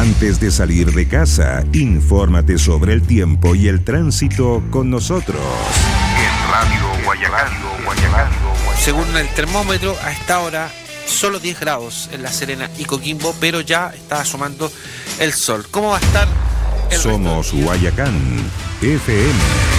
Antes de salir de casa, infórmate sobre el tiempo y el tránsito con nosotros. En Radio Guayacán. Según el termómetro, a esta hora solo 10 grados en La Serena y Coquimbo, pero ya está asomando el sol. ¿Cómo va a estar el Somos Guayacán FM.